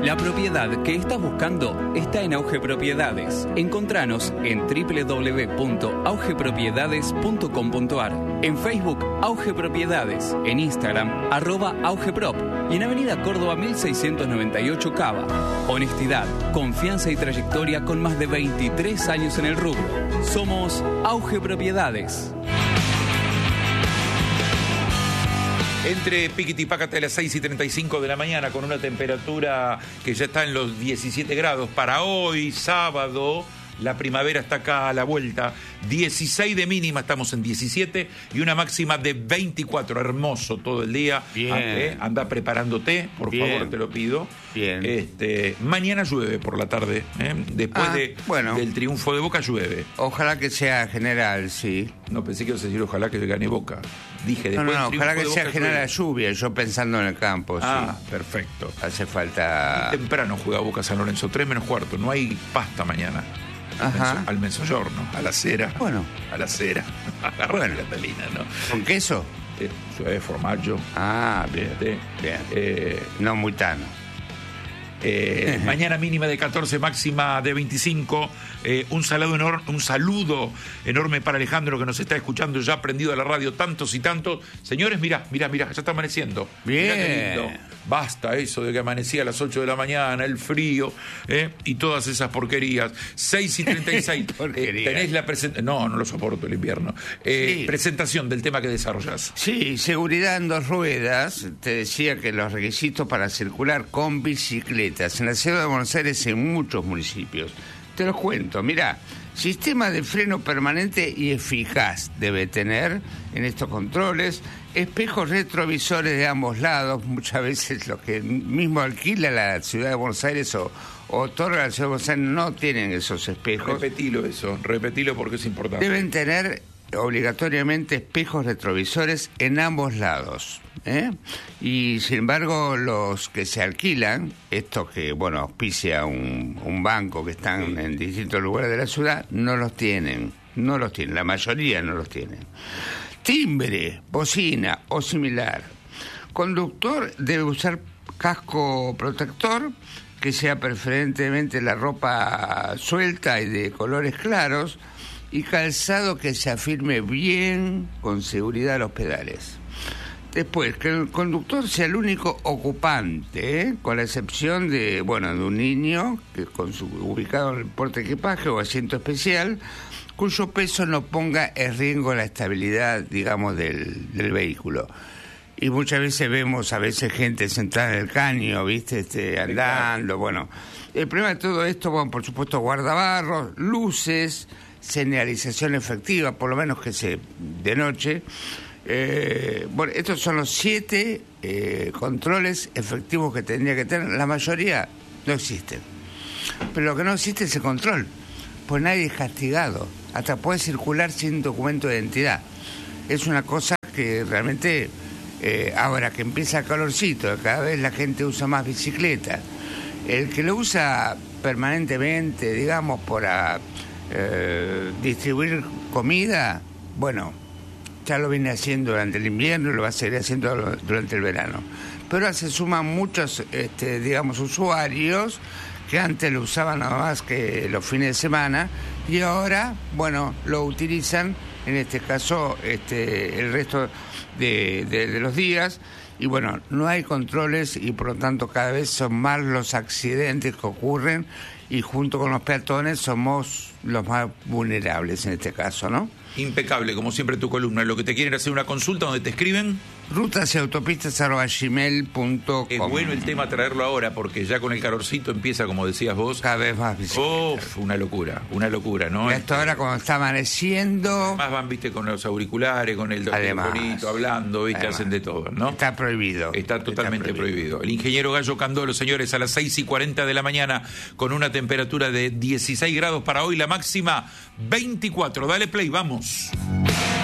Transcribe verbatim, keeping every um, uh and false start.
La propiedad que estás buscando está en Auge Propiedades. Encontranos en doble u doble u doble u punto auge propiedades punto com punto ar, en Facebook Auge Propiedades, en Instagram arroba augeprop y en Avenida Córdoba mil seiscientos noventa y ocho Cava. Honestidad, confianza y trayectoria con más de veintitrés años en el rubro. Somos Auge Propiedades. Entre Piquiti y Pácate a las seis y treinta y cinco de la mañana con una temperatura que ya está en los diecisiete grados. Para hoy, sábado, la primavera está acá a la vuelta. dieciséis de mínima, estamos en diecisiete y una máxima de veinticuatro. Hermoso todo el día. Bien. Eh, anda preparándote, por Bien. favor, te lo pido. Bien. Este, mañana llueve por la tarde. ¿eh? Después Ah, de, bueno. del triunfo de Boca llueve. Ojalá que sea general, sí. No, pensé que ibas a decir ojalá que gane Boca. Dije, No, después no, del no, triunfo ojalá de que Boca sea general llueve. la lluvia, yo pensando en el campo, Ah, sí. perfecto. Hace falta... Temprano juega Boca San Lorenzo, tres menos cuarto. No hay pasta mañana. Ajá. Al mezzogiorno, a la cera. Bueno. A la cera. Agarra Bueno. la Catalina, ¿no? ¿Con queso? Eh, Suave formaggio. Ah, bien, Este, bien. eh, No muy tano. Eh, mañana mínima de catorce, máxima de veinticinco. Eh, un, saludo enor- un saludo enorme para Alejandro que nos está escuchando ya prendido a la radio tantos y tantos. Señores, mirá, mirá, mirá, ya está amaneciendo. Mirá qué Bien. lindo. Basta eso de que amanecía a las ocho de la mañana, el frío eh, y todas esas porquerías. seis y treinta y seis. Porquería. eh, tenés la presentación. No, no lo soporto el invierno. Eh, Sí. Presentación del tema que desarrollás. Sí, seguridad en dos ruedas. Te decía que los requisitos para circular con bicicletas en la ciudad de Buenos Aires, en muchos municipios. Te los cuento, mirá. Sistema de freno permanente y eficaz debe tener en estos controles. Espejos retrovisores de ambos lados. Muchas veces lo que mismo alquila la ciudad de Buenos Aires o, o otorga la ciudad de Buenos Aires no tienen esos espejos. Repetilo eso, repetilo porque es importante. Deben tener obligatoriamente espejos retrovisores en ambos lados, ¿eh? Y sin embargo los que se alquilan, estos que bueno auspicia un, un banco que están Sí. en distintos lugares de la ciudad, no los tienen, no los tienen, la mayoría no los tienen. Timbre, bocina o similar. Conductor debe usar casco protector, que sea preferentemente la ropa suelta y de colores claros, y calzado que se afirme bien con seguridad a los pedales. Después, que el conductor sea el único ocupante, ¿eh? Con la excepción de, bueno, de un niño que con su ubicado en el portaequipaje o asiento especial, cuyo peso no ponga en riesgo la estabilidad, digamos, del, del vehículo. Y muchas veces vemos a veces gente sentada en el caño, ¿viste? Este, andando, bueno. El problema de todo esto, bueno, por supuesto, guardabarros, luces, señalización efectiva, por lo menos que se de noche. Eh, bueno, estos son los siete eh, controles efectivos que tendría que tener. La mayoría no existen. Pero lo que no existe es el control, pues nadie es castigado. Hasta puede circular sin documento de identidad. Es una cosa que realmente, eh, ahora que empieza el calorcito, cada vez la gente usa más bicicleta. El que lo usa permanentemente, digamos, para eh, distribuir comida, bueno, ya lo viene haciendo durante el invierno y lo va a seguir haciendo durante el verano. Pero ahora se suman muchos, este, digamos, usuarios que antes lo usaban nada más que los fines de semana y ahora, bueno, lo utilizan, en este caso, este, el resto de, de, de los días. Y bueno, no hay controles y por lo tanto cada vez son más los accidentes que ocurren y junto con los peatones somos los más vulnerables en este caso, ¿no? Impecable, como siempre tu columna. Lo que te quieren hacer una consulta donde te escriben. rutas y autopistas arroba gmail punto com. Es bueno el tema traerlo ahora porque ya con el calorcito empieza, como decías vos. Cada vez más bicicletas. Uf, una locura, una locura, ¿no? Y hasta ahora cuando está amaneciendo Más van, viste, con los auriculares, con el Además. telefonito, hablando, viste, Además. hacen de todo, ¿no? está prohibido. Está totalmente prohibido. El ingeniero Gallo Candolo, señores, a las seis y cuarenta de la mañana, con una temperatura de dieciséis grados para hoy, la máxima veinticuatro. Dale play, vamos.